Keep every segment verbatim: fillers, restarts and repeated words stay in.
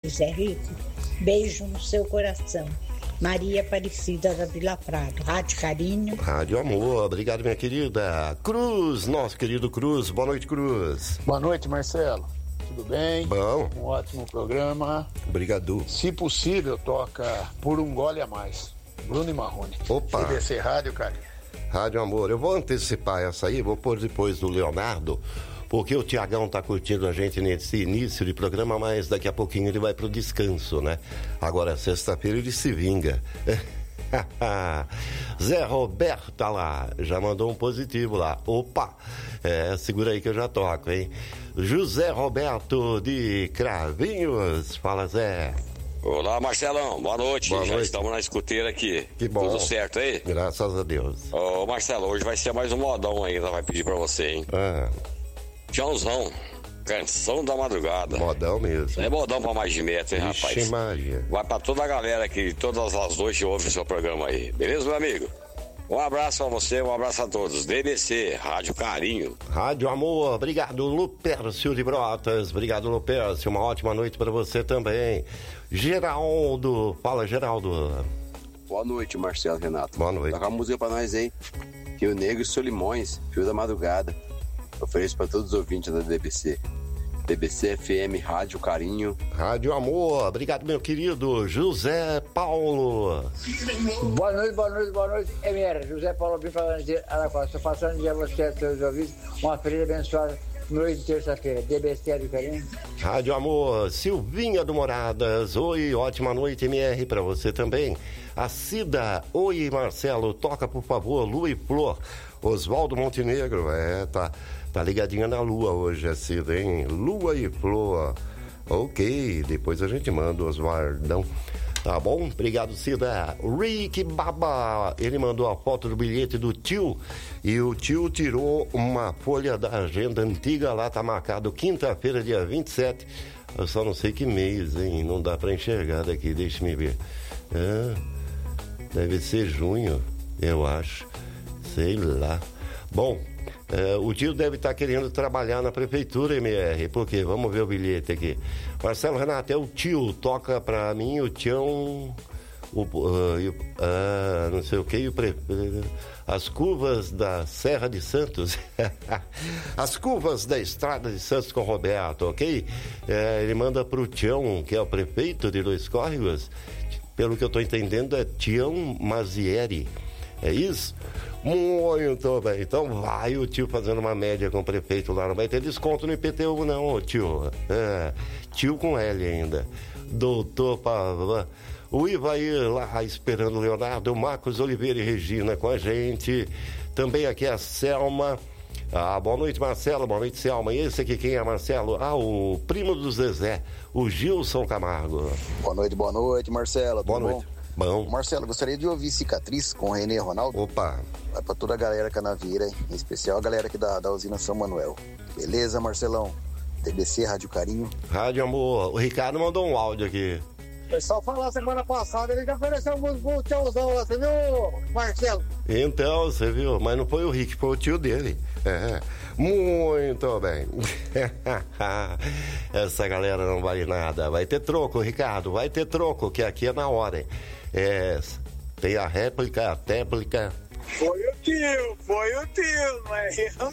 Zé Rico. Beijo no seu coração. Maria Aparecida da Vila Prado. Rádio Carinho. Rádio Amor. Obrigado, minha querida. Cruz, nosso querido Cruz. Boa noite, Cruz. Boa noite, Marcelo. Tudo bem? Bom. Um ótimo programa. Obrigado. Se possível, toca Por um Gole a Mais. Bruno e Marrone. Opa. C D C Rádio Carinho. Rádio Amor. Eu vou antecipar essa aí, vou pôr depois do Leonardo, porque o Tiagão tá curtindo a gente nesse início de programa, mas daqui a pouquinho ele vai pro descanso, né? Agora, sexta-feira, ele se vinga. Zé Roberto tá lá, já mandou um positivo lá. Opa, é, segura aí que eu já toco, hein? José Roberto de Cravinhos, fala, Zé. Olá, Marcelão, boa noite. Boa já noite. estamos na escuteira aqui. Que bom. Tudo certo aí? Graças a Deus. Ô, Marcelo, hoje vai ser mais um modão ainda, vai pedir pra você, hein? Ah, Tchãozão, Canção da Madrugada. modão mesmo. É modão pra mais de metro, hein, Vixe rapaz? Maria. Vai pra toda a galera que todas as noites ouve o seu programa aí. Beleza, meu amigo? Um abraço pra você, um abraço a todos. D B C, Rádio Carinho. Rádio Amor, obrigado, Lupércio de Brotas. Obrigado, Lupércio. Uma ótima noite pra você também. Geraldo, fala, Geraldo. Boa noite, Marcelo, Renato. Boa noite. Toca uma música pra nós aí. Rio Negro e Solimões, Fio da Madrugada. Ofereço pra todos os ouvintes da D B C. D B C F M, Rádio Carinho. Rádio Amor, obrigado, meu querido José Paulo. Boa noite, boa noite, boa noite, M R. José Paulo Bim falando de Araquara. Estou passando de dia a você, a todos os ouvintes. Uma feliz e abençoada noite de terça-feira. D B C Rádio Carinho. Rádio Amor, Silvinha do Moradas. Oi, ótima noite, M R, pra você também. A Cida, oi, Marcelo, toca por favor, Lua e Flor. Oswaldo Montenegro, é, tá, tá ligadinha na Lua hoje, a Cida, hein? Lua e Flor. Ok, depois a gente manda o Oswaldão. Tá bom? Obrigado, Cida. Rick Baba, ele mandou a foto do bilhete do tio e o tio tirou uma folha da agenda antiga lá, tá marcado quinta-feira, dia vinte e sete. Eu só não sei que mês, hein? Não dá pra enxergar daqui, deixa-me ver. Ah, deve ser junho, eu acho. Sei lá. Bom, é, o tio deve estar querendo trabalhar na prefeitura, M R, porque vamos ver o bilhete aqui. Marcelo Renato, é o tio, toca pra mim o tião, o, uh, uh, não sei o que, e o prefeito. As curvas da Serra de Santos, as curvas da Estrada de Santos com Roberto, ok? É, ele manda pro Tião, que é o prefeito de Dois Córregos, pelo que eu tô entendendo é Tião Mazieri, é isso? Muito bem, então vai o tio fazendo uma média com o prefeito lá, não vai ter desconto no I P T U não, tio, é, tio com L ainda, doutor Pavão. O Ivair lá esperando o Leonardo, o Marcos Oliveira e Regina com a gente, também aqui a Selma. Ah, boa noite, Marcelo, boa noite, Selma. E esse aqui quem é, Marcelo? Ah, o primo do Zezé, o Gilson Camargo. Boa noite, boa noite, Marcelo. Boa noite. Bom? Bom. Marcelo, gostaria de ouvir Cicatriz com o Renê Ronaldo. Opa. Vai pra toda a galera canavieira, em especial a galera aqui da, da usina São Manuel. Beleza, Marcelão? T B C, Rádio Carinho. Rádio Amor. O Ricardo mandou um áudio aqui. O pessoal falou semana passada, ele já ofereceu um pro tchãozão lá, você viu, Marcelo? Então, você viu, mas não foi o Rick, foi o tio dele. É. Muito bem. Essa galera não vale nada. Vai ter troco, Ricardo, vai ter troco, que aqui é na hora, hein? É, tem a réplica, a téplica. Foi o tio, foi o tio, mas eu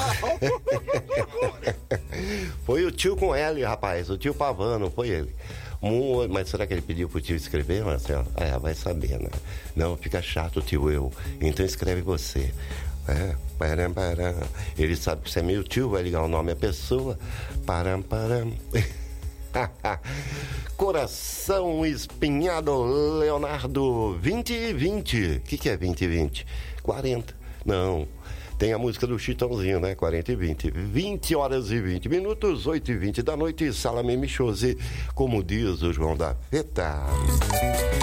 não. Foi o tio com L, rapaz, o tio Pavano, foi ele. Muito, mas será que ele pediu pro tio escrever, Marcelo? É, vai saber, né? Não, fica chato, tio, eu. Então escreve você. É, param, param. Ele sabe que você é meu tio, vai ligar o nome à pessoa. Param, param. Coração Espinhado, Leonardo, vinte e vinte. O que, que é vinte e vinte? quarenta. Não. Tem a música do Chitãozinho, né? quarenta e vinte. vinte horas e vinte minutos, oito e vinte da noite, Salame Michose, como diz o João da Feta.